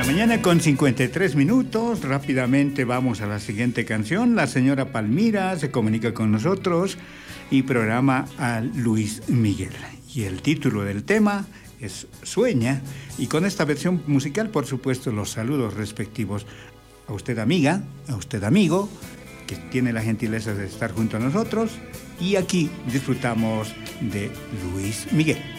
Mañana con 53 minutos, rápidamente vamos a la siguiente canción. La señora Palmira se comunica con nosotros y programa a Luis Miguel. Y el título del tema es Sueña. Y con esta versión musical, por supuesto, los saludos respectivos a usted amiga, a usted amigo, que tiene la gentileza de estar junto a nosotros. Y aquí disfrutamos de Luis Miguel.